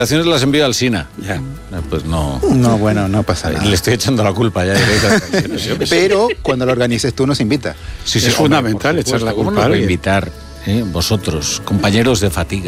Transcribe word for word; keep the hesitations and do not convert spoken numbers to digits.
Las invitaciones las envío al Sina. Ya. Pues no. No, bueno, no pasa nada. Le estoy echando la culpa ya. Pero cuando lo organices tú nos invitas. Sí, sí, es hombre, fundamental por supuesto. echar la ¿Cómo culpa nos a va a alguien? invitar, eh, vosotros, compañeros de fatiga?